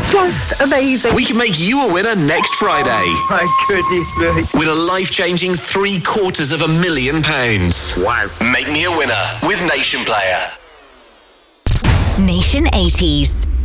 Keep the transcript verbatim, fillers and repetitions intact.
Just amazing. We can make you a winner next Friday. Oh, my goodness me. Win a life-changing three quarters of a million pounds. Wow. Make me a winner with Nation Player. Nation eighties.